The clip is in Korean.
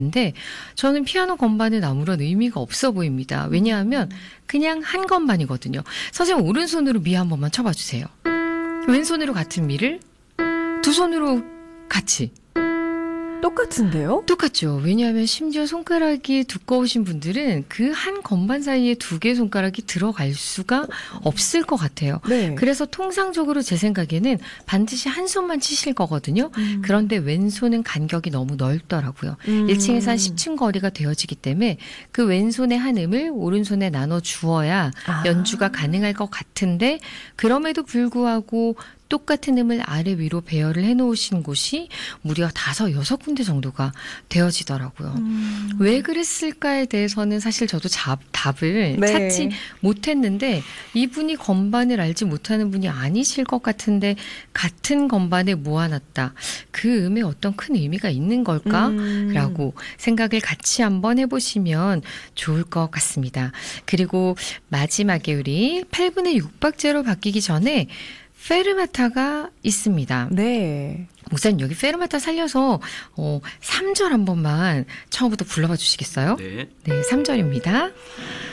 근데 저는 피아노 건반은 아무런 의미가 없어 보입니다. 왜냐하면 그냥 한 건반이거든요. 선생님 오른손으로 미 한 번만 쳐봐 주세요. 왼손으로 같은 미를 두 손으로 같이. 똑같은데요? 똑같죠. 왜냐하면 심지어 손가락이 두꺼우신 분들은 그 한 건반 사이에 두 개의 손가락이 들어갈 수가 없을 것 같아요. 네. 그래서 통상적으로 제 생각에는 반드시 한 손만 치실 거거든요. 그런데 왼손은 간격이 너무 넓더라고요. 1층에서 한 10층 거리가 되어지기 때문에 그 왼손의 한 음을 오른손에 나눠 주어야 연주가 가능할 것 같은데 그럼에도 불구하고 똑같은 음을 아래 위로 배열을 해놓으신 곳이 무려 5, 6군데 정도가 되어지더라고요. 왜 그랬을까에 대해서는 사실 저도 답을 네. 찾지 못했는데 이분이 건반을 알지 못하는 분이 아니실 것 같은데 같은 건반에 모아놨다. 그 음에 어떤 큰 의미가 있는 걸까라고 생각을 같이 한번 해보시면 좋을 것 같습니다. 그리고 마지막에 우리 8분의 6박자로 바뀌기 전에 페르마타가 있습니다. 네. 목사님 여기 페르마타 살려서 3절 한 번만 처음부터 불러봐 주시겠어요? 네. 네, 3절입니다.